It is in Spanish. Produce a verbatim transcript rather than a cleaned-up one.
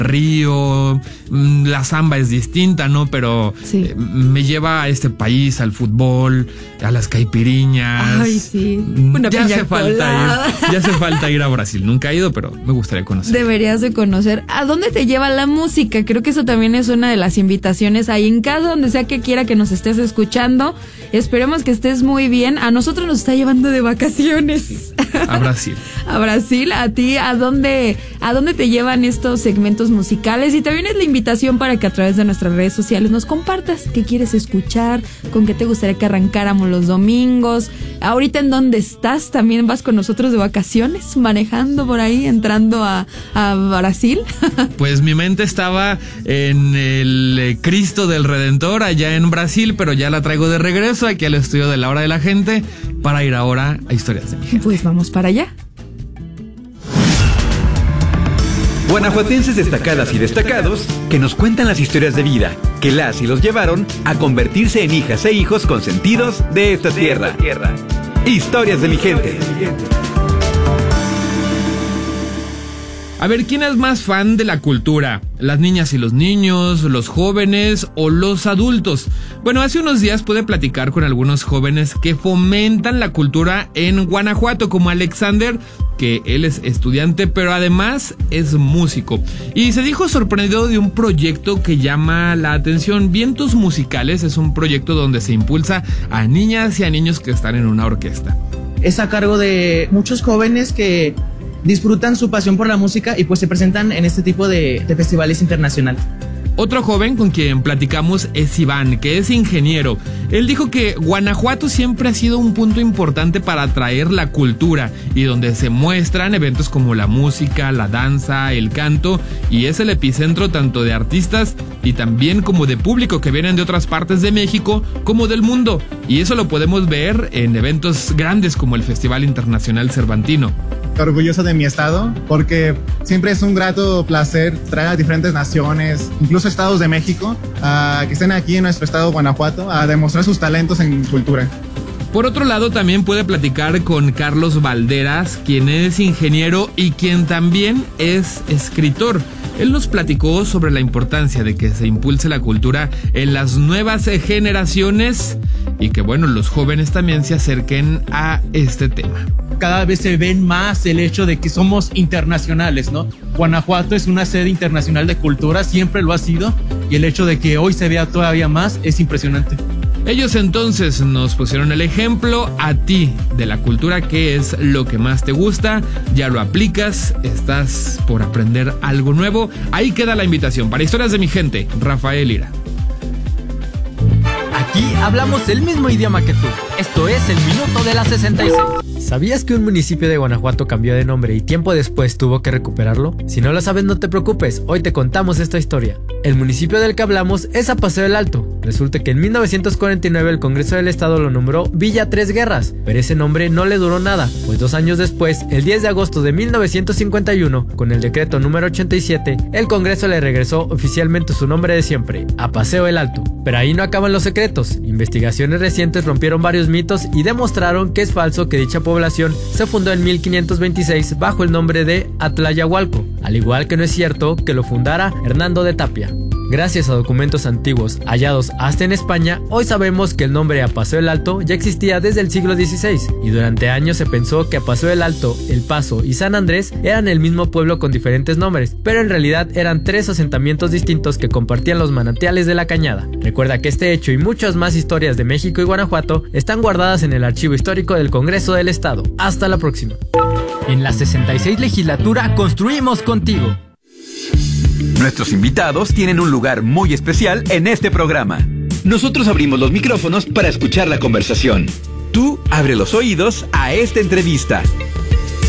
río, la samba es distinta, ¿no? Pero sí. eh, me lleva a este país, al fútbol, a las caipiriñas. Ay, sí. Una ya hace falta ir, ya hace falta ir a Brasil. Nunca he ido, pero me gustaría conocer. Deberías de conocer. ¿A dónde te lleva la música? Creo que eso también es una de las invitaciones ahí en casa, donde sea que quiera que nos estés escuchando. Esperemos que estés muy bien. A nosotros nos está llevando de vacaciones. A Brasil. A Brasil, a ti, ¿a dónde, a dónde te llevan estos segmentos musicales? Y también es la invitación para que a través de nuestras redes sociales nos compartas qué quieres escuchar, con qué te gustaría que arrancáramos los domingos. Ahorita en dónde estás, también vas con nosotros de vacaciones, manejando por ahí, entrando a, a Brasil. Pues mi mente estaba en el Cristo del Redentor allá en Brasil, pero ya la traigo de regreso aquí al estudio de La Hora de la Gente para ir ahora a Historias de mi Gente. Pues vamos para allá. Guanajuatenses destacadas y destacados que nos cuentan las historias de vida que las y los llevaron a convertirse en hijas e hijos consentidos de esta tierra. Historias de mi gente. A ver, ¿quién es más fan de la cultura? ¿Las niñas y los niños, los jóvenes o los adultos? Bueno, hace unos días pude platicar con algunos jóvenes que fomentan la cultura en Guanajuato, como Alexander, que él es estudiante, pero además es músico. Y se dijo sorprendido de un proyecto que llama la atención. Vientos Musicales es un proyecto donde se impulsa a niñas y a niños que están en una orquesta. Es a cargo de muchos jóvenes que disfrutan su pasión por la música y pues se presentan en este tipo de, de festivales internacionales. Otro joven con quien platicamos es Iván, que es ingeniero. Él dijo que Guanajuato siempre ha sido un punto importante para atraer la cultura y donde se muestran eventos como la música, la danza, el canto, y es el epicentro tanto de artistas y también como de público que vienen de otras partes de México como del mundo, y eso lo podemos ver en eventos grandes como el Festival Internacional Cervantino. Orgulloso de mi estado porque siempre es un grato placer traer a diferentes naciones, incluso estados de México, uh, que estén aquí en nuestro estado Guanajuato a demostrar sus talentos en cultura. Por otro lado, también pude platicar con Carlos Valderas, quien es ingeniero y quien también es escritor. Él nos platicó sobre la importancia de que se impulse la cultura en las nuevas generaciones y que, bueno, los jóvenes también se acerquen a este tema. Cada vez se ven más el hecho de que somos internacionales, ¿no? Guanajuato es una sede internacional de cultura, siempre lo ha sido, y el hecho de que hoy se vea todavía más es impresionante. Ellos entonces nos pusieron el ejemplo a ti de la cultura, que es lo que más te gusta, ya lo aplicas, estás por aprender algo nuevo. Ahí queda la invitación para Historias de mi Gente, Rafael Lira. Aquí hablamos el mismo idioma que tú. Esto es el Minuto de la sesenta y seis. ¿Sabías que un municipio de Guanajuato cambió de nombre y tiempo después tuvo que recuperarlo? Si no lo sabes, no te preocupes, hoy te contamos esta historia. El municipio del que hablamos es a Paseo del Alto. Resulta que en mil novecientos cuarenta y nueve el Congreso del Estado lo nombró Villa Tres Guerras, pero ese nombre no le duró nada, pues dos años después, el diez de agosto de mil novecientos cincuenta y uno, con el decreto número ochenta y siete, el Congreso le regresó oficialmente su nombre de siempre, a Paseo del Alto. Pero ahí no acaban los secretos. Investigaciones recientes rompieron varios mitos y demostraron que es falso que dicha población se fundó en mil quinientos veintiséis bajo el nombre de Atlayahualco, al igual que no es cierto que lo fundara Hernando de Tapia. Gracias a documentos antiguos hallados hasta en España, hoy sabemos que el nombre a Paseo del Alto ya existía desde el siglo dieciséis, y durante años se pensó que a Paseo del Alto, El Paso y San Andrés eran el mismo pueblo con diferentes nombres, pero en realidad eran tres asentamientos distintos que compartían los manantiales de la Cañada. Recuerda que este hecho y muchas más historias de México y Guanajuato están guardadas en el Archivo Histórico del Congreso del Estado. Hasta la próxima. En la sesenta y seis legislatura construimos contigo. Nuestros invitados tienen un lugar muy especial en este programa. Nosotros abrimos los micrófonos para escuchar la conversación. Tú abre los oídos a esta entrevista